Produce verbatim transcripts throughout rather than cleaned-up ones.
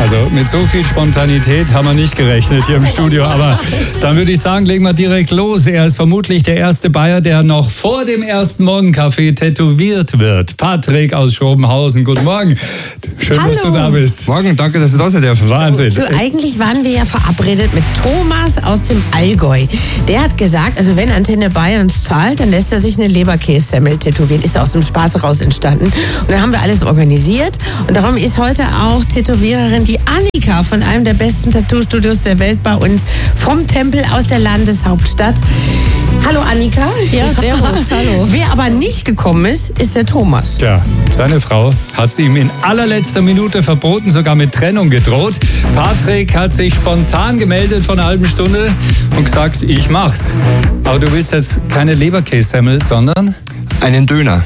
Also mit so viel Spontanität haben wir nicht gerechnet hier im Studio. Aber dann würde ich sagen, legen wir direkt los. Er ist vermutlich der erste Bayer, der noch vor dem ersten Morgenkaffee tätowiert wird. Patrick aus Schrobenhausen, guten Morgen. Schön, Hallo. dass du da bist. Morgen, danke, dass du da sein darfst. Wahnsinn. Du, eigentlich waren wir ja verabredet mit Thomas aus dem Allgäu. Der hat gesagt, also wenn Antenne Bayern uns zahlt, dann lässt er sich eine Leberkässemmel tätowieren. Ist aus dem Spaß heraus entstanden. Und dann haben wir alles organisiert. Und darum ist heute auch Tätowiererin die Annika von einem der besten Tattoo-Studios der Welt bei uns vom Tempel aus der Landeshauptstadt. Hallo Annika. Ja, servus, hallo. Wer aber nicht gekommen ist, ist der Thomas. Tja, seine Frau hat es ihm in allerletzter Minute verboten, sogar mit Trennung gedroht. Patrick hat sich spontan gemeldet vor einer halben Stunde und gesagt, ich mach's. Aber du willst jetzt keine Leberkässemmel, sondern... Einen Döner.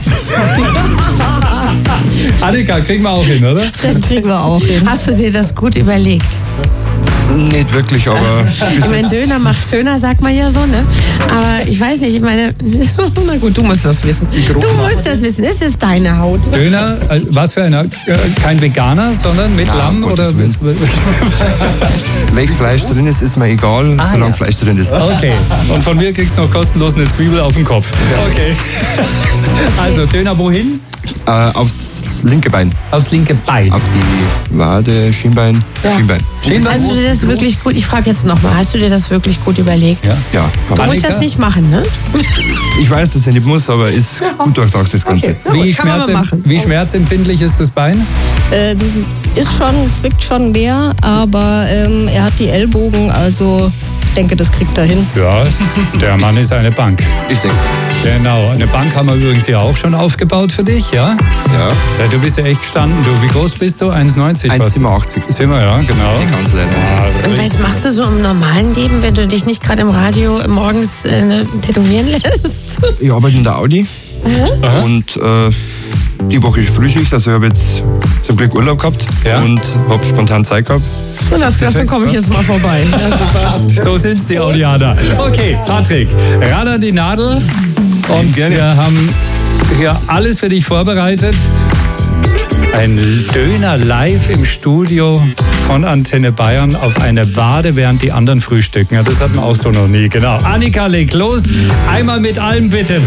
Annika, kriegen wir auch hin, oder? Das kriegen wir auch hin. Hast du dir das gut überlegt? Nicht wirklich, aber... Ich meine, Döner macht schöner, sagt man ja so, ne? Aber ich weiß nicht, ich meine, na gut, du musst das wissen. Du musst das wissen, es ist deine Haut. Döner, äh, was für einer? Äh, kein Veganer, sondern mit Nein, Lamm? um Oder? Gottes Welches Fleisch drin ist, ist mir egal, Ah, solange ja. Fleisch drin ist. Okay, und von mir kriegst du noch kostenlos eine Zwiebel auf den Kopf. Okay. Also, Döner wohin? Äh, aufs linke Bein. Aufs linke Bein. Auf die Wade, Schienbein, Ja. Schienbein. Schienbein? Hast du dir das wirklich gut, ich frage jetzt nochmal, hast du dir das wirklich gut überlegt? Ja. Ja, Du aber musst Annika? das nicht machen, ne? ich weiß, dass ich nicht muss, aber ist gut durchdacht, das Ganze. Ja, Wie, gut, kann man mal schmerzem- machen. wie schmerzempfindlich ist das Bein? Ähm, ist schon, zwickt schon mehr, aber ähm, er hat die Ellbogen, also ich denke, das kriegt er hin. Ja, der Mann ist eine Bank. Ich sechs. Genau, eine Bank haben wir übrigens hier auch schon aufgebaut für dich, ja? Ja, Ja, du bist ja echt gestanden. Du, wie groß bist du? eins neunzig? eins fast. Komma achtzig. Sind wir, ja, genau. Ich kann's leider nicht. Ja, Und was machst du so im normalen Leben, wenn du dich nicht gerade im Radio morgens äh, ne, tätowieren lässt? Ich arbeite in der Audi und äh, die Woche ist Frühschicht, also ich habe jetzt zum Glück Urlaub gehabt Ja. und habe spontan Zeit gehabt. Und das dann komme ich jetzt mal vorbei. Ja, super. So sind's die Audianer. Okay, Patrick, ran an die Nadel. Und Gerne. wir haben hier alles für dich vorbereitet. Ein Döner live im Studio von Antenne Bayern auf eine Wade, während die anderen frühstücken. Ja, das hatten wir auch so noch nie. Genau. Annika, leg los. Einmal mit allem bitte.